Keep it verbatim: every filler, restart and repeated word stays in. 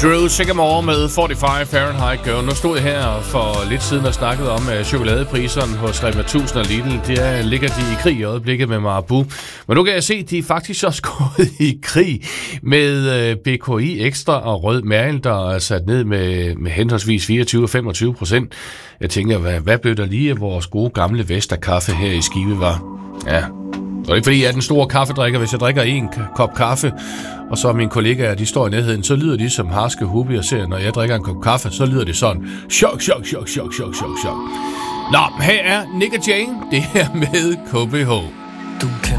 Drew Sycamore med fyrre-fem Fahrenheit Girl. Nu stod jeg her for lidt siden og snakkede om uh, chokoladepriserne hos Rema tusind og Lidl. Der ligger de i krig i øjeblikket med Marabou. Men nu kan jeg se, at de er faktisk også gået i krig med uh, B K I Extra og Rød Mærkel, der er sat ned med, med henholdsvis fireogtyve og femogtyve procent. Jeg tænker, hvad, hvad blev der lige af vores gode gamle Vesta-kaffe her i Skive var? Ja, det er ikke fordi, jeg er den store kaffedrikker. Hvis jeg drikker en kop kaffe, og så mine kollegaer, de står i nærheden, så lyder de som harske hubbi og ser, når jeg drikker en kop kaffe, så lyder det sådan. Chok, chok, chok, chok, chok, chok, chok. Nå, her er Nick og Jane. Det her med K B H. Du kan